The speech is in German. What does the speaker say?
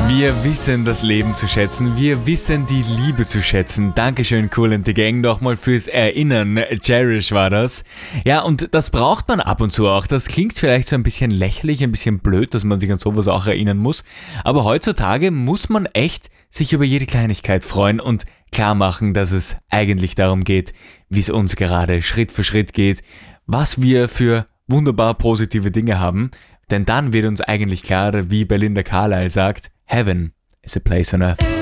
Wir wissen das Leben zu schätzen, wir wissen die Liebe zu schätzen. Dankeschön, Kool and the Gang, nochmal fürs Erinnern. Cherish war das. Ja, und das braucht man ab und zu auch. Das klingt vielleicht so ein bisschen lächerlich, ein bisschen blöd, dass man sich an sowas auch erinnern muss. Aber heutzutage muss man echt sich über jede Kleinigkeit freuen und klar machen, dass es eigentlich darum geht, wie es uns gerade Schritt für Schritt geht, was wir für wunderbar positive Dinge haben. Denn dann wird uns eigentlich klar, wie Belinda Carlisle sagt, Heaven is a place on earth.